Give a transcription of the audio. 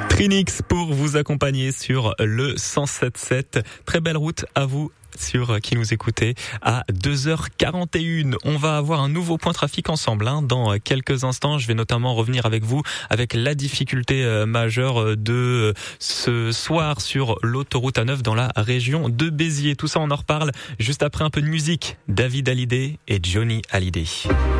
Trinix pour vous accompagner sur le 107.7. Très belle route à vous sur qui nous écoutez à 2h41. On va avoir un nouveau point trafic ensemble dans quelques instants. Je vais notamment revenir avec vous avec la difficulté majeure de ce soir sur l'autoroute A9 dans la région de Béziers. Tout ça, on en reparle juste après un peu de musique. David Hallyday et Johnny Hallyday.